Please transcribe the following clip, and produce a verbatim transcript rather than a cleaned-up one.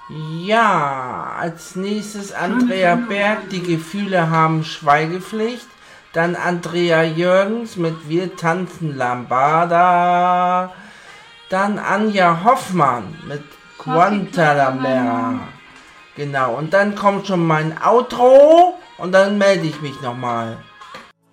Ja, als nächstes Andrea Berg, die Gefühle haben Schweigepflicht. Dann Andrea Jürgens mit Wir tanzen Lambada. Dann Anja Hoffmann mit Guantanamera. Genau, und dann kommt schon mein Outro und dann melde ich mich nochmal.